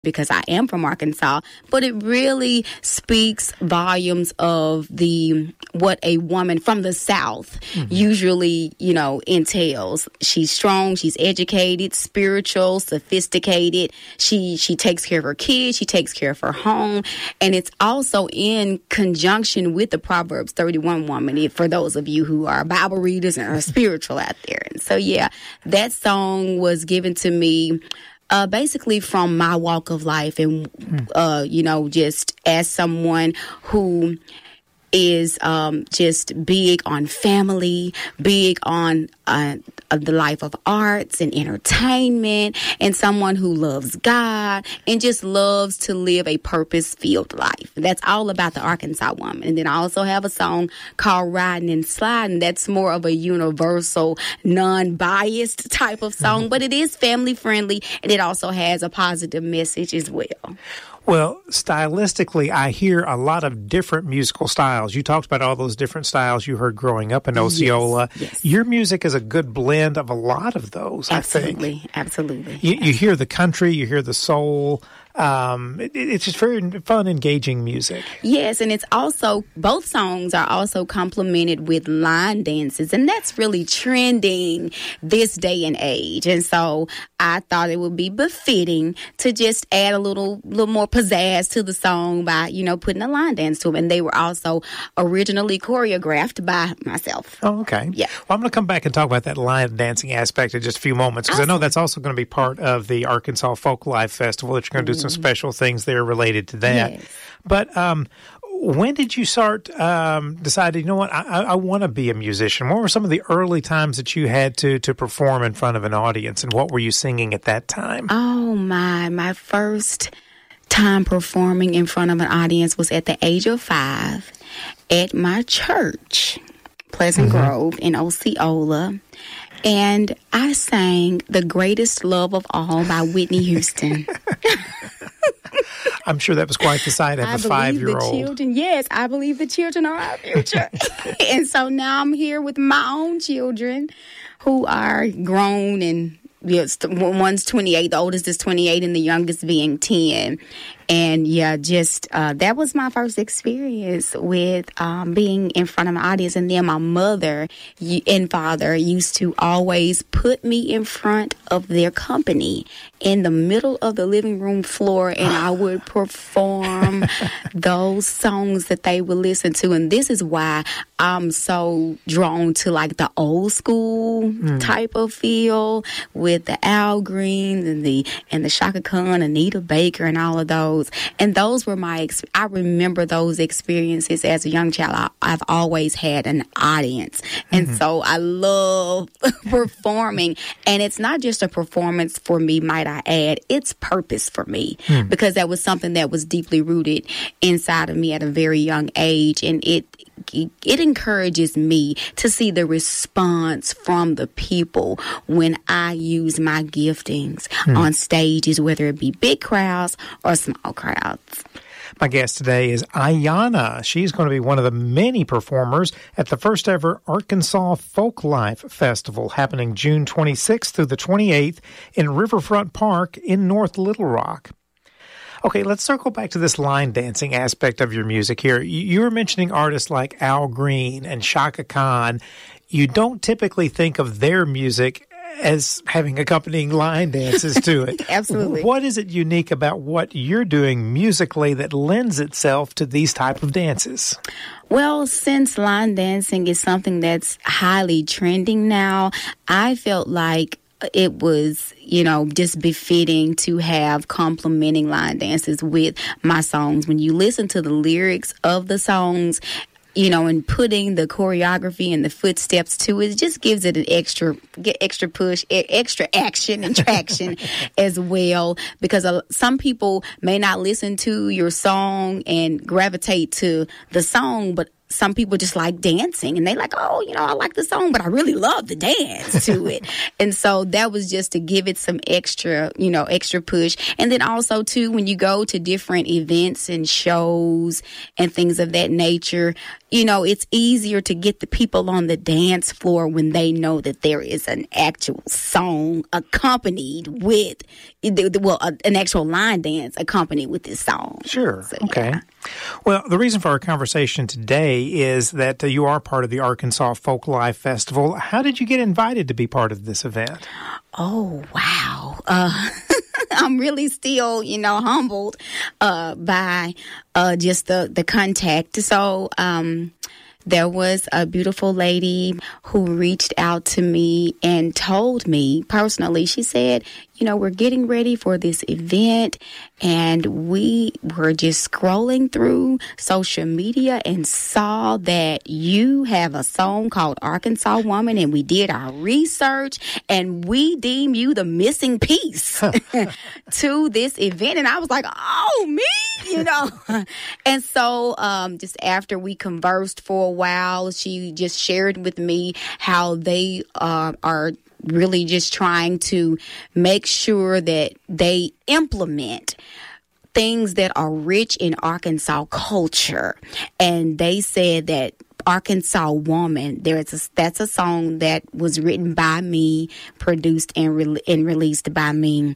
because I am from Arkansas, but it really speaks volumes of what a woman from the South usually, entails. She's strong, she's educated, spiritual, sophisticated. She takes care of her kids, she takes care of her home, and it's also in conjunction with the Proverbs 31 woman, for those of you who are Bible readers and are spiritual out there. And so, that song was given to me basically from my walk of life and, just as someone who is just big on family, big on the life of arts and entertainment, and someone who loves God and just loves to live a purpose-filled life. That's all about the Arkansas woman. And then I also have a song called Riding and Sliding. That's more of a universal, non-biased type of song, but it is family-friendly, and it also has a positive message as well. Well, stylistically, I hear a lot of different musical styles. You talked about all those different styles you heard growing up in Osceola. Yes. Your music is a good blend of a lot of those, I think. Absolutely. You hear the country, you hear the soul. It's just very fun, engaging music. Yes, and it's also, both songs are also complemented with line dances, and that's really trending this day and age. And so I thought it would be befitting to just add a little more pizzazz to the song by, putting a line dance to them. And they were also originally choreographed by myself. Oh, okay. Yeah. Well, I'm going to come back and talk about that line dancing aspect in just a few moments, because I know that's also going to be part of the Arkansas Folk Life Festival, that you're going to do some special things there related to that. Yes. But when did you start deciding, I want to be a musician? What were some of the early times that you had to perform in front of an audience, and what were you singing at that time? Oh, my first time performing in front of an audience was at the age of 5 at my church, Pleasant Grove in Osceola. And I sang The Greatest Love of All by Whitney Houston. I'm sure that was quite the sight of a 5-year-old. I believe the children are our future. And so now I'm here with my own children who are grown, and one's 28, the oldest is 28, and the youngest being 10. And that was my first experience with being in front of an audience. And then my mother and father used to always put me in front of their company in the middle of the living room floor, and I would perform those songs that they would listen to. And this is why I'm so drawn to like the old school type of feel with the Al Greens and the Shaka Khan, Anita Baker, and all of those. And those were I remember those experiences as a young child. I've always had an audience. And so I love performing. And it's not just a performance for me, might I add. It's purpose for me, because that was something that was deeply rooted inside of me at a very young age. And it encourages me to see the response from the people when I use my giftings on stages, whether it be big crowds or small crowds. My guest today is Ayanna. She's going to be one of the many performers at the first ever Arkansas Folk Life Festival, happening June 26th through the 28th in Riverfront Park in North Little Rock. Okay, let's circle back to this line dancing aspect of your music here. You were mentioning artists like Al Green and Shaka Khan. You don't typically think of their music as having accompanying line dances to it. Absolutely. What is it unique about what you're doing musically that lends itself to these type of dances? Well, since line dancing is something that's highly trending now, I felt like it was, just befitting to have complementing line dances with my songs. When you listen to the lyrics of the songs, and putting the choreography and the footsteps to it, just gives it an extra push, extra action and traction as well. Because some people may not listen to your song and gravitate to the song, but some people just like dancing, and they like, I like the song, but I really love the dance to it. And so that was just to give it some extra push. And then also too, when you go to different events and shows and things of that nature, it's easier to get the people on the dance floor when they know that there is an actual song accompanied with, an actual line dance accompanied with this song. Sure. So, okay. Yeah. Well, the reason for our conversation today is that you are part of the Arkansas Folk Life Festival. How did you get invited to be part of this event? Oh, wow. I'm really still, humbled by just the contact. So there was a beautiful lady who reached out to me and told me personally, she said, we're getting ready for this event, and we were just scrolling through social media and saw that you have a song called Arkansas Woman, and we did our research, and we deem you the missing piece to this event. And I was like, oh, me, And so just after we conversed for a while, she just shared with me how they are really just trying to make sure that they implement things that are rich in Arkansas culture. And they said that Arkansas Woman, that's a song that was written by me, produced and released by me.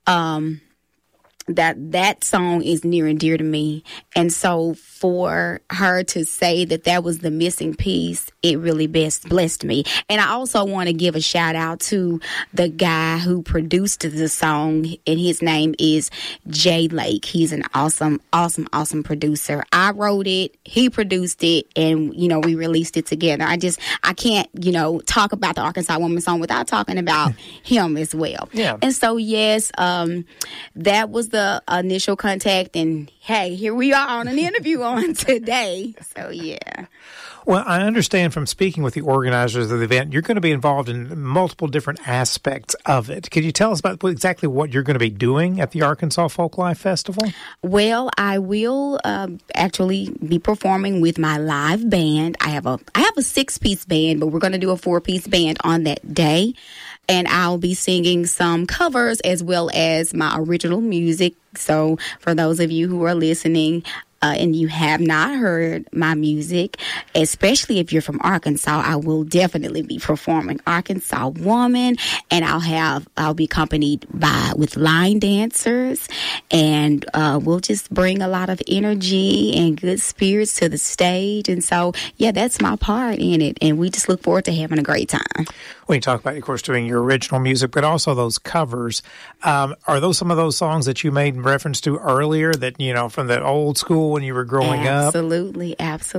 That song is near and dear to me. And so for her to say that was the missing piece, it really blessed me. And I also want to give a shout out to the guy who produced the song, and his name is Jay Lake. He's an awesome producer. I wrote it, he produced it, and, we released it together. I can't, talk about the Arkansas Woman song without talking about him as well. Yeah. And so, yes, that was the initial contact, and hey, here we are on an interview on today. So, yeah. Well, I understand from speaking with the organizers of the event, you're going to be involved in multiple different aspects of it. Could you tell us about exactly what you're going to be doing at the Arkansas Folk Life Festival? Well, I will actually be performing with my live band. I have a 6-piece band, but we're going to do a 4-piece band on that day. And I'll be singing some covers as well as my original music. So for those of you who are listening, and you have not heard my music, especially if you're from Arkansas, I will definitely be performing Arkansas Woman, and I'll be accompanied with line dancers, and we'll just bring a lot of energy and good spirits to the stage. And so, yeah, that's my part in it, and we just look forward to having a great time. When you talk about, of course, doing your original music, but also those covers, are those some of those songs that you made reference to earlier that, from that old school when you were growing up? Absolutely.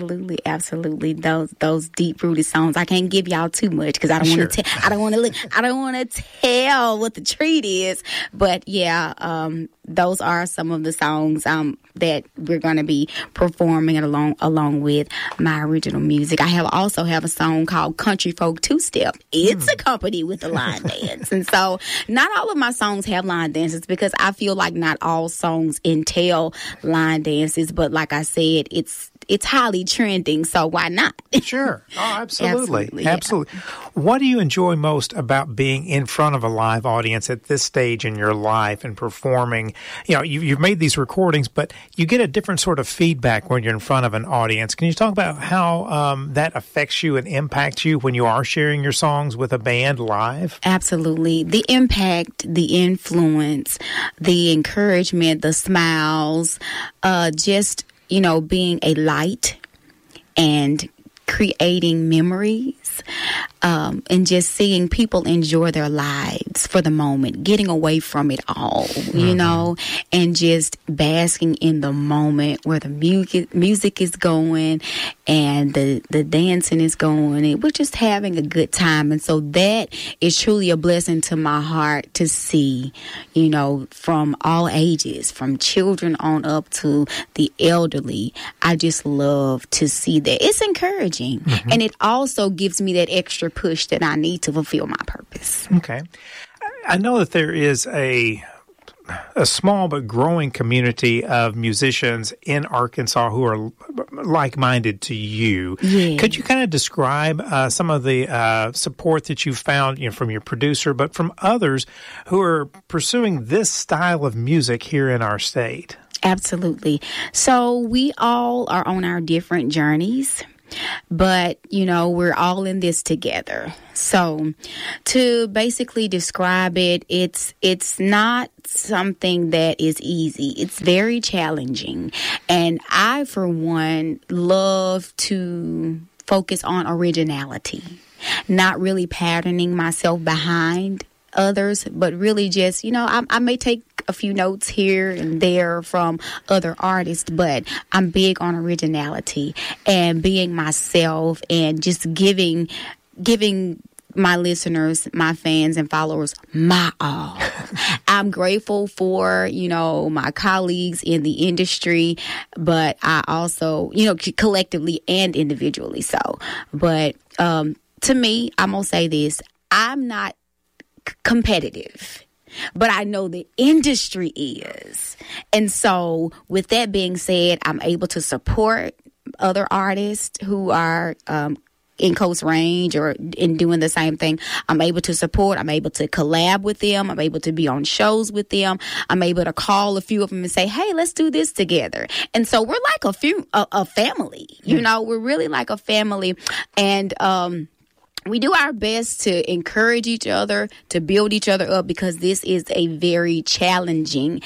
Those deep-rooted songs. I can't give y'all too much because I don't want to. I don't want to tell what the treat is. But yeah, those are some of the songs that we're going to be performing along with my original music. I also have a song called Country Folk Two-Step. It's accompanied with a line dance. And so not all of my songs have line dances because I feel like not all songs entail line dances. But like I said, it's highly trending, so why not? Sure. Oh, absolutely. Absolutely. Yeah. What do you enjoy most about being in front of a live audience at this stage in your life and performing? You've made these recordings, but you get a different sort of feedback when you're in front of an audience. Can you talk about how that affects you and impacts you when you are sharing your songs with a band live? Absolutely. The impact, the influence, the encouragement, the smiles, just being a light and creating memories, and just seeing people enjoy their lives for the moment, getting away from it all, and just basking in the moment where the music is going and the dancing is going, and we're just having a good time. And so that is truly a blessing to my heart to see, from all ages, from children on up to the elderly. I just love to see that. It's encouraging, and it also gives me that extra push that I need to fulfill my purpose. Okay. I know that there is a small but growing community of musicians in Arkansas who are like-minded to you. Yeah. Could you kind of describe some of the support that you've found from your producer, but from others who are pursuing this style of music here in our state? Absolutely. So we all are on our different journeys. but, you know, we're all in this together. So to basically describe it, it's not something that is easy. It's very challenging. And I, for one, love to focus on originality, not really patterning myself behind others, but really just, you know, I may take a few notes here and there from other artists, but I'm big on originality and being myself and just giving my listeners, my fans and followers, my all. I'm grateful for, you know, my colleagues in the industry, but I also, you know, collectively and individually so. But to me, I'm going to say this, I'm not competitive, but I know the industry is. And so with that being said, I'm able to support other artists who are in close range or in doing the same thing. I'm able to support. I'm able to collab with them. I'm able to be on shows with them. I'm able to call a few of them and say, hey, let's do this together. And so we're like a family. You know, we're really like a family. And we do our best to encourage each other, to build each other up, because this is a very challenging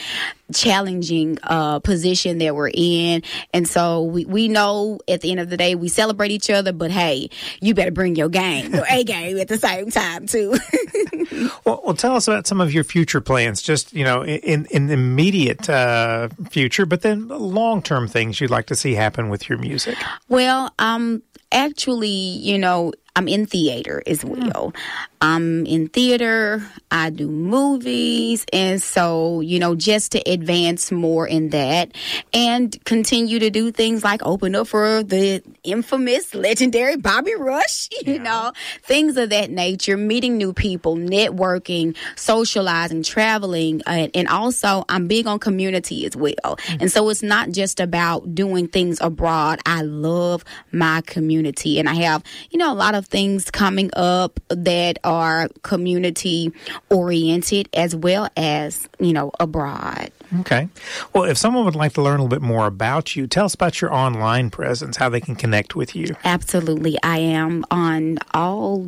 position that we're in. And so we know at the end of the day, we celebrate each other, but hey, you better bring your game, your A game at the same time too. Well, tell us about some of your future plans, just, you know, in the immediate future, but then long-term things you'd like to see happen with your music. Well, actually, you know, I'm in theater as well. I'm in theater. I do movies. And so, you know, just to advance more in that and continue to do things like open up for the infamous, legendary Bobby Rush, you know, things of that nature, meeting new people, networking, socializing, traveling. And also, I'm big on community as well. And so it's not just about doing things abroad. I love my community. And I have, you know, a lot of things coming up that are community oriented as well as, you know, abroad. Okay. Well, if someone would like to learn a little bit more about you, tell us about your online presence, how they can connect with you. Absolutely. I am on all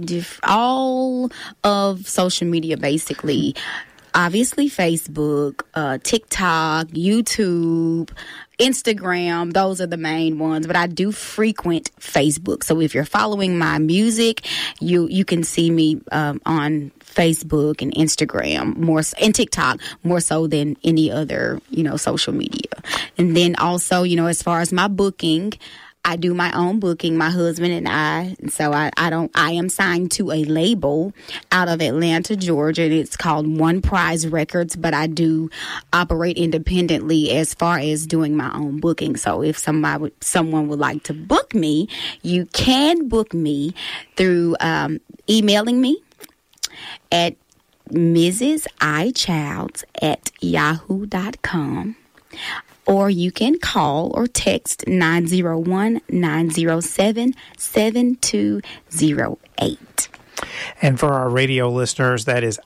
of social media, basically. Obviously, Facebook, TikTok, YouTube, Instagram, those are the main ones, but I do frequent Facebook. So if you're following my music, you can see me on Facebook and Instagram more so, and TikTok more so than any other, you know, social media. And then also, you know, as far as my booking, I do my own booking, my husband and I. And so I am signed to a label out of Atlanta, Georgia, and it's called One Prize Records, but I do operate independently as far as doing my own booking. So if someone would like to book me, you can book me through emailing me at mrsichilds@yahoo.com. Or you can call or text 901-907-7208. And for our radio listeners, that is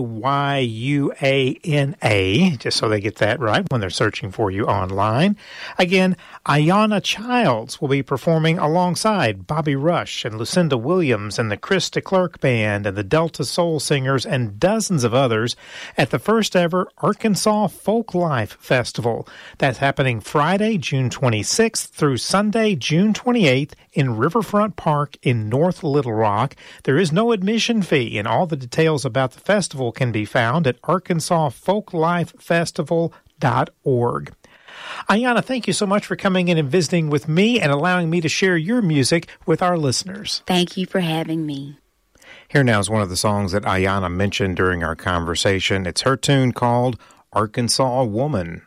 IYUANA, just so they get that right when they're searching for you online. Again, Ayanna Childs will be performing alongside Bobby Rush and Lucinda Williams and the Chris DeClerc Band and the Delta Soul Singers and dozens of others at the first ever Arkansas Folk Life Festival. That's happening Friday, June 26th through Sunday, June 28th in Riverfront Park in North Little Rock. There is no admission fee, and all the details about the festival can be found at arkansasfolklifefestival.org. Ayanna, thank you so much for coming in and visiting with me and allowing me to share your music with our listeners. Thank you for having me. Here now is one of the songs that Ayanna mentioned during our conversation. It's her tune called Arkansas Woman.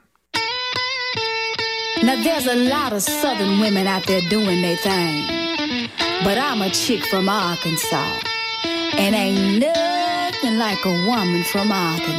Now there's a lot of Southern women out there doing their thing, but I'm a chick from Arkansas, and ain't nothing like a woman from Arkansas.